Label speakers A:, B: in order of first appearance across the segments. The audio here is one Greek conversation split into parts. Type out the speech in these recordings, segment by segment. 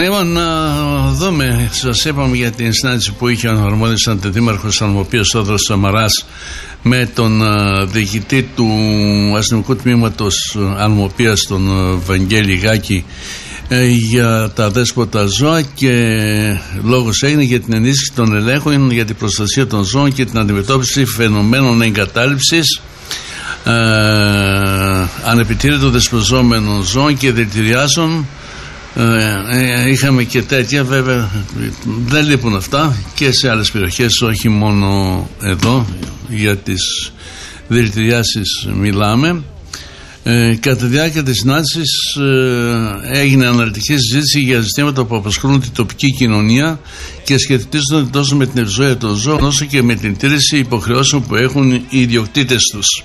A: Λοιπόν, να δούμε, σας είπαμε για την συνάντηση που είχε ο αρμόδιος αντιδήμαρχος Αλμοπίας Θόδωρος Σαμαράς με τον διοικητή του αστυνομικού τμήματος Αλμοπίας, τον Βαγγέλη Γάκη, για τα αδέσποτα ζώα, και λόγος έγινε για την ενίσχυση των ελέγχων για την προστασία των ζώων και την αντιμετώπιση φαινομένων εγκατάλειψης ανεπιτήρητων δεσποζόμενων ζώων και δηλητηριάσεων. Είχαμε και τέτοια, βέβαια δεν λείπουν αυτά και σε άλλες περιοχές, όχι μόνο εδώ. Για τις δηλητηριάσεις μιλάμε. Κατά τη διάρκεια της συνάντησης έγινε αναλυτική συζήτηση για ζητήματα που απασχολούν την τοπική κοινωνία και σχετίζονται τόσο με την ευζοία των ζώων όσο και με την τήρηση υποχρεώσεων που έχουν οι ιδιοκτήτες τους.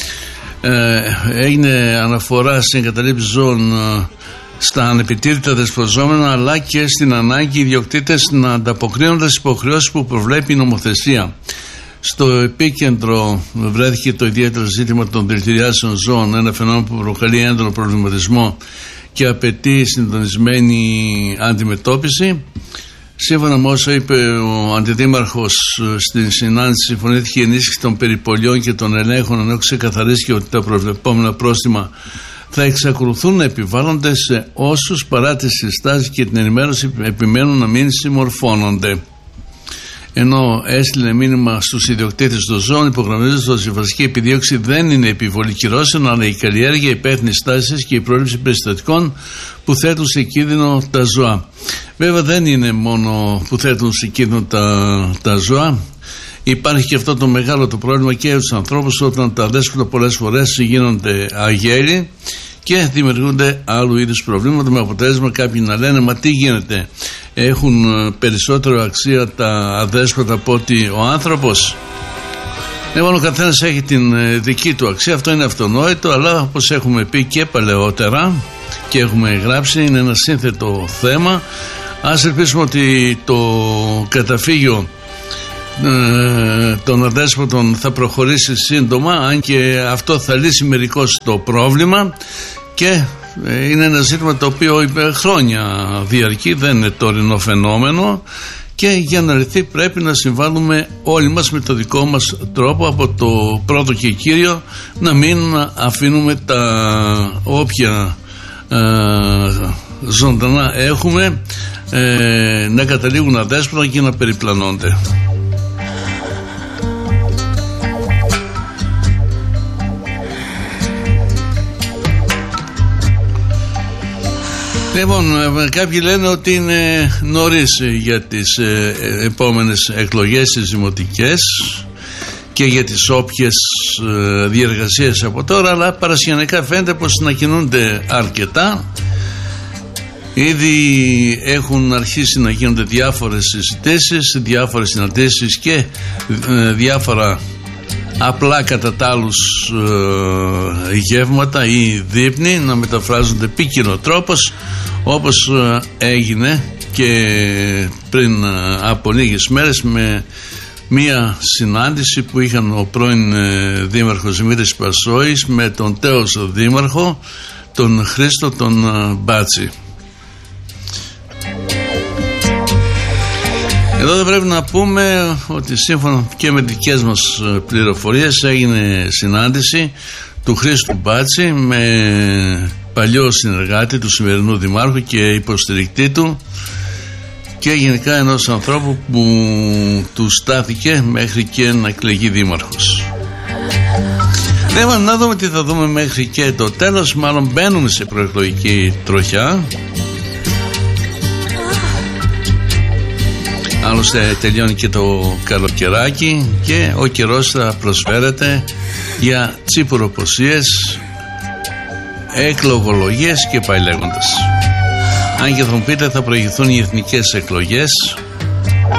A: Έγινε αναφορά στην εγκαταλείψη ζώων στα ανεπιτήρητα δεσποζόμενα, αλλά και στην ανάγκη οι ιδιοκτήτες να ανταποκρίνονται στις υποχρεώσεις που προβλέπει η νομοθεσία. Στο επίκεντρο βρέθηκε το ιδιαίτερο ζήτημα των δηλητηριάσεων ζώων, ένα φαινόμενο που προκαλεί έντονο προβληματισμό και απαιτεί συντονισμένη αντιμετώπιση. Σύμφωνα με όσα είπε ο αντιδήμαρχος στην συνάντηση, συμφωνήθηκε η ενίσχυση των περιπολιών και των ελέγχων, ενώ ξεκαθαρίστηκε ότι τα προβλεπόμενα πρόστιμα θα εξακολουθούν να επιβάλλονται σε όσους παρά τις συστάσεις και την ενημέρωση επιμένουν να μην συμμορφώνονται. Ενώ έστειλε μήνυμα στους ιδιοκτήτες των ζώων, υπογραμμίζοντας ότι η βασική επιδίωξη δεν είναι η επιβολή κυρώσεων, αλλά η καλλιέργεια, η υπεύθυνη στάση και η πρόληψη περιστατικών που θέτουν σε κίνδυνο τα ζώα. Βέβαια, δεν είναι μόνο που θέτουν σε κίνδυνο τα ζώα. Υπάρχει και αυτό το μεγάλο το πρόβλημα και για τους ανθρώπους, όταν τα δέσποτα πολλές φορές γίνονται αγέλοι και δημιουργούνται άλλου είδους προβλήματα, με αποτέλεσμα κάποιοι να λένε «Μα τι γίνεται, έχουν περισσότερο αξία τα αδέσποτα από ότι ο άνθρωπος?» Λοιπόν, ο καθένας έχει την δική του αξία, αυτό είναι αυτονόητο, αλλά όπως έχουμε πει και παλαιότερα και έχουμε γράψει, είναι ένα σύνθετο θέμα. Ας ελπίσουμε ότι το καταφύγιο των αδέσποτων θα προχωρήσει σύντομα, αν και αυτό θα λύσει μερικώς το πρόβλημα, και είναι ένα ζήτημα το οποίο χρόνια διαρκεί, δεν είναι τωρινό φαινόμενο, και για να λυθεί πρέπει να συμβάλλουμε όλοι μας με το δικό μας τρόπο. Από το πρώτο και κύριο, να μην αφήνουμε τα όποια ζωντανά έχουμε να καταλήγουν αδέσποτα και να περιπλανώνται. Λοιπόν, κάποιοι λένε ότι είναι νωρίς για τις επόμενες εκλογές, τις δημοτικές, και για τις όποιες διεργασίες από τώρα, αλλά παρασιανικά φαίνεται πως να κινούνται αρκετά. Ήδη έχουν αρχίσει να γίνονται διάφορες συζητήσεις, διάφορες συναντήσεις και διάφορα απλά κατά τα άλλους γεύματα ή δείπνοι να μεταφράζονται επίκαιρο τρόπος, όπως έγινε και πριν από λίγες μέρες με μία συνάντηση που είχαν ο πρώην δήμαρχος Δημήτρης Πασόης με τον τέος δήμαρχο, τον Χρήστο τον Μπάτσι. Εδώ θα πρέπει να πούμε ότι σύμφωνα και με δικές μας πληροφορίες έγινε συνάντηση του Χρήστου Μπάτση με παλιό συνεργάτη του σημερινού δημάρχου και υποστηρικτή του, και γενικά ενός ανθρώπου που του στάθηκε μέχρι και να εκλεγεί δήμαρχος. Να δούμε τι θα δούμε μέχρι και το τέλος. Μάλλον μπαίνουμε σε προεκλογική τροχιά. Άλλωστε τελειώνει και το καλοκαιράκι και ο καιρός θα προσφέρεται για τσίπουροποσίες, εκλογολογίες και πάει λέγοντας. Αν και θα μου πείτε, θα προηγηθούν οι εθνικές εκλογές